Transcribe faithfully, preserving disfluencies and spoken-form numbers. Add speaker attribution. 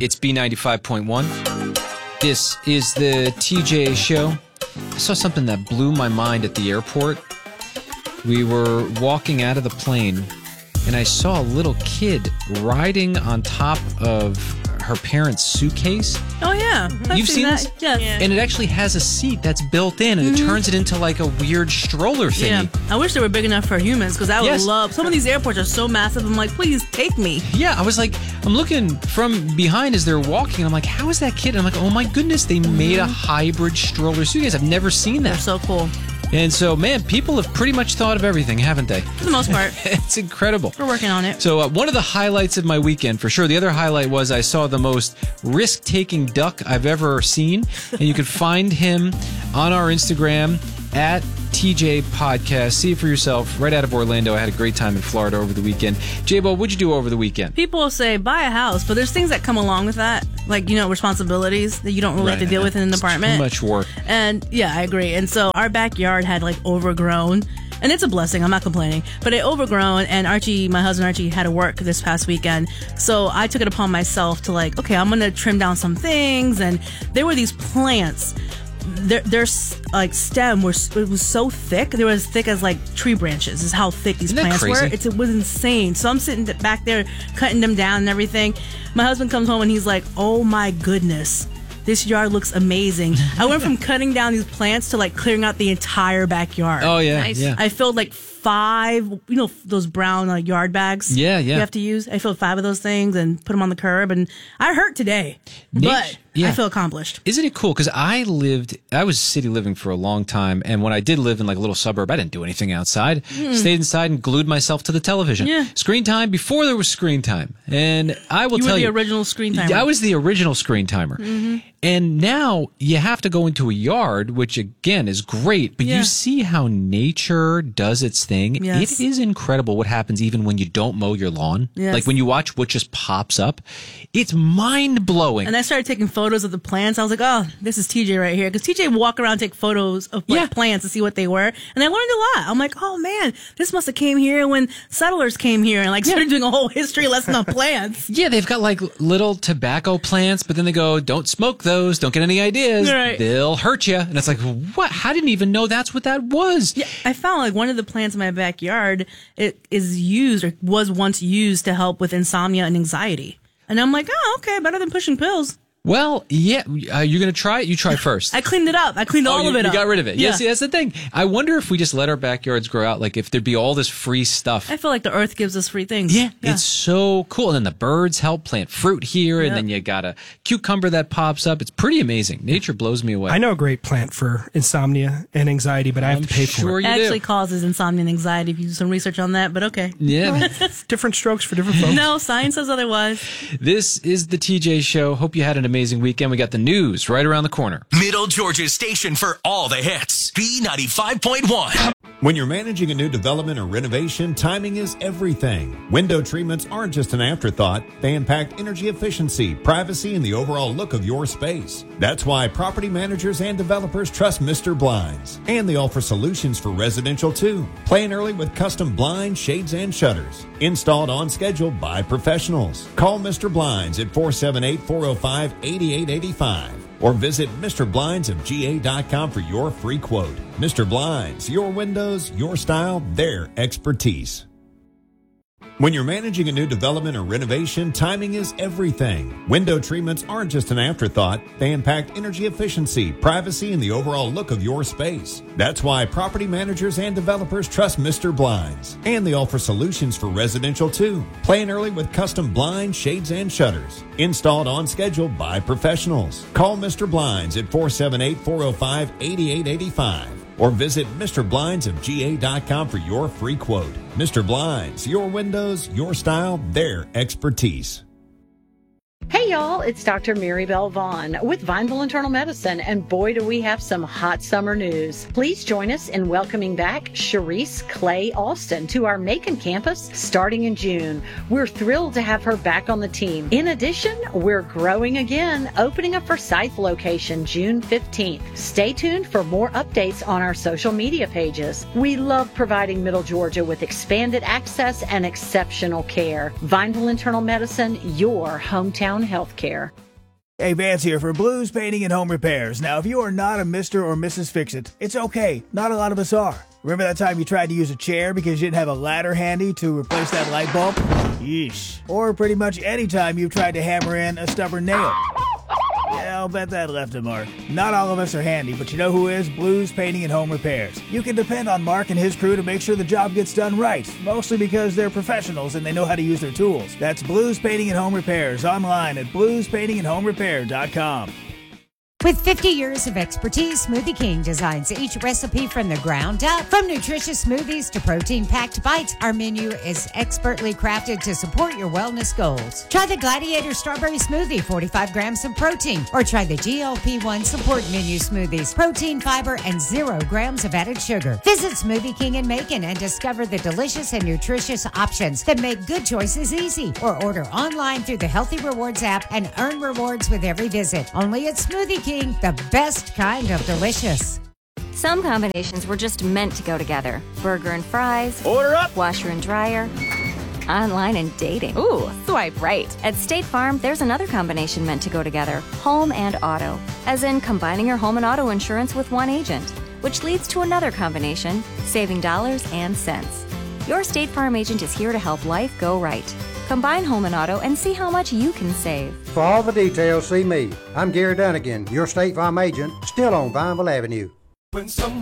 Speaker 1: It's B ninety-five point one. This is the T J Show. I saw something that blew my mind at the airport. We were walking out of the plane, and I saw a little kid riding on top of her parents' suitcase.
Speaker 2: Oh, yeah. I've
Speaker 1: You've seen,
Speaker 2: seen
Speaker 1: this?
Speaker 2: that? Yes.
Speaker 1: Yeah. And it actually has a seat that's built in, and mm-hmm. it turns it into like a weird stroller thingy.
Speaker 2: Yeah. I wish they were big enough for humans, because I would
Speaker 1: yes.
Speaker 2: love... Some of these airports are so massive, I'm like, please, take me.
Speaker 1: Yeah, I was like, I'm looking from behind as they're walking, and I'm like, how is that kid? And I'm like, oh my goodness, they mm-hmm. made a hybrid stroller suitcase. I've never seen that.
Speaker 2: They're so cool.
Speaker 1: And so, man, people have pretty much thought of everything, haven't they?
Speaker 2: For the most part.
Speaker 1: It's incredible.
Speaker 2: We're working on it.
Speaker 1: So uh, one of the highlights of my weekend, for sure. The other highlight was I saw the most risk-taking duck I've ever seen. And you can find him on our Instagram at T J Podcast. See it for yourself. Right out of Orlando. I had a great time in Florida over the weekend. J-Bo, what'd you do over the weekend?
Speaker 2: People say buy a house, but there's things that come along with that. Like, you know, responsibilities that you don't really
Speaker 1: right.
Speaker 2: have to deal with in an
Speaker 1: it's
Speaker 2: apartment.
Speaker 1: Too much work.
Speaker 2: And yeah, I agree. And so our backyard had like overgrown. And it's a blessing. I'm not complaining. But it overgrown, and Archie, my husband Archie, had to work this past weekend. So I took it upon myself to like, okay, I'm going to trim down some things. And there were these plants. Their, their like stem was it was so thick. They were as thick as like tree branches. Is how thick these
Speaker 1: Isn't
Speaker 2: plants
Speaker 1: that crazy?
Speaker 2: were. It's, it was insane. So I'm sitting back there cutting them down and everything. My husband comes home and he's like, "Oh my goodness, this yard looks amazing." I went from cutting down these plants to like clearing out the entire backyard.
Speaker 1: Oh yeah,
Speaker 2: nice.
Speaker 1: yeah.
Speaker 2: I filled like five, you know, those brown uh, yard bags.
Speaker 1: Yeah, yeah.
Speaker 2: You have to use. I filled five of those things and put them on the curb, and I hurt today,
Speaker 1: Niche.
Speaker 2: but
Speaker 1: Yeah.
Speaker 2: I feel accomplished.
Speaker 1: Isn't it cool? Because I lived, I was city living for a long time. And when I did live in like a little suburb, I didn't do anything outside. Mm. Stayed inside and glued myself to the television.
Speaker 2: Yeah.
Speaker 1: Screen time before there was screen time. And I will
Speaker 2: you
Speaker 1: tell
Speaker 2: were the
Speaker 1: you.
Speaker 2: original screen timer.
Speaker 1: I was the original screen timer. Mm-hmm. And now you have to go into a yard, which again is great. But
Speaker 2: yeah.
Speaker 1: you see how nature does its thing.
Speaker 2: Yes.
Speaker 1: It is incredible what happens even when you don't mow your lawn.
Speaker 2: Yes.
Speaker 1: Like when you watch what just pops up. It's mind blowing.
Speaker 2: And I started taking photos of the plants. I was like, oh, this is T J right here. Because T J would walk around and take photos of like,
Speaker 1: yeah.
Speaker 2: plants to see what they were. And I learned a lot. I'm like, oh, man, this must have came here when settlers came here and like started yeah. doing a whole history lesson on plants.
Speaker 1: Yeah, they've got like little tobacco plants, but then they go, don't smoke those. Don't get any ideas.
Speaker 2: Right.
Speaker 1: They'll hurt you. And it's like, what? I didn't even know that's what that was.
Speaker 2: Yeah, I found like one of the plants in my backyard, it is used or was once used to help with insomnia and anxiety. And I'm like, oh, okay, better than pushing pills.
Speaker 1: Well, yeah, uh, you're going to try it? You try first.
Speaker 2: I cleaned it up. I cleaned
Speaker 1: oh,
Speaker 2: all
Speaker 1: you,
Speaker 2: of it
Speaker 1: you
Speaker 2: up.
Speaker 1: You got rid of it. Yeah.
Speaker 2: Yeah.
Speaker 1: See, that's the thing. I wonder if we just let our backyards grow out, like if there'd be all this free stuff.
Speaker 2: I feel like the earth gives us free things.
Speaker 1: Yeah, yeah. It's so cool. And then the birds help plant fruit here,
Speaker 2: Yep.
Speaker 1: and then you got a cucumber that pops up. It's pretty amazing. Nature blows me away.
Speaker 3: I know a great plant for insomnia and anxiety, but I have
Speaker 1: I'm
Speaker 3: to pay
Speaker 1: sure
Speaker 3: for it.
Speaker 1: You
Speaker 2: it actually
Speaker 1: do.
Speaker 2: causes insomnia and anxiety if you do some research on that, but okay.
Speaker 1: Yeah.
Speaker 3: Different strokes for different folks.
Speaker 2: No, science says otherwise.
Speaker 1: This is the T J Show. Hope you had an amazing weekend. We got the news right around the corner.
Speaker 4: Middle Georgia's station for all the hits. B ninety-five point one.
Speaker 5: When you're managing a new development or renovation, timing is everything. Window treatments aren't just an afterthought. They impact energy efficiency, privacy, and the overall look of your space. That's why property managers and developers trust Mister Blinds. And they offer solutions for residential too. Plan early with custom blinds, shades, and shutters. Installed on schedule by professionals. Call Mister Blinds at four seven eight, four oh five, eight eight eight five. Or visit Mister Blinds of G A dot com for your free quote. Mister Blinds, your windows, your style, their expertise. When you're managing a new development or renovation, timing is everything. Window treatments aren't just an afterthought. They impact energy efficiency, privacy, and the overall look of your space. That's why property managers and developers trust Mister Blinds. And they offer solutions for residential too. Plan early with custom blinds, shades, and shutters. Installed on schedule by professionals. Call Mister Blinds at four seven eight, four oh five, eight eight eight five. Or visit Mister Blinds of G A dot com for your free quote. Mister Blinds, your windows, your style, their expertise.
Speaker 6: Hey y'all, it's Doctor Mary Bell Vaughn with Vineville Internal Medicine, and boy do we have some hot summer news. Please join us in welcoming back Sharice Clay Alston to our Macon campus starting in June. We're thrilled to have her back on the team. In addition, we're growing again, opening a Forsyth location June fifteenth. Stay tuned for more updates on our social media pages. We love providing Middle Georgia with expanded access and exceptional care. Vineville Internal Medicine, your hometown health Healthcare.
Speaker 7: Hey, Vance here for Blues Painting and Home Repairs. Now, if you are not a Mister or Missus Fix-It, it's okay. Not a lot of us are. Remember that time you tried to use a chair because you didn't have a ladder handy to replace that light bulb? Yeesh. Or pretty much any time you've tried to hammer in a stubborn nail. Yeah, I'll bet that left a mark. Not all of us are handy, but you know who is? Blues Painting and Home Repairs. You can depend on Mark and his crew to make sure the job gets done right, mostly because they're professionals and they know how to use their tools. That's Blues Painting and Home Repairs, online at blues painting and home repair dot com.
Speaker 8: With fifty years of expertise, Smoothie King designs each recipe from the ground up. From nutritious smoothies to protein-packed bites, our menu is expertly crafted to support your wellness goals. Try the Gladiator Strawberry Smoothie, forty-five grams of protein, or try the G L P one Support Menu Smoothies, protein, fiber, and zero grams of added sugar. Visit Smoothie King in Macon and discover the delicious and nutritious options that make good choices easy. Or order online through the Healthy Rewards app and earn rewards with every visit. Only at Smoothie King. The best kind of delicious.
Speaker 9: Some combinations were just meant to go together. Burger and fries.
Speaker 10: Order up.
Speaker 9: Washer and dryer. Online and dating.
Speaker 10: Ooh, swipe right.
Speaker 9: At State Farm, there's another combination meant to go together. Home and auto. As in combining your home and auto insurance with one agent. Which leads to another combination, saving dollars and cents. Your State Farm agent is here to help life go right. Combine home and auto and see how much you can save.
Speaker 11: For all the details, see me. I'm Gary Dunnigan, your State Farm agent, still on Vineville Avenue.
Speaker 12: When some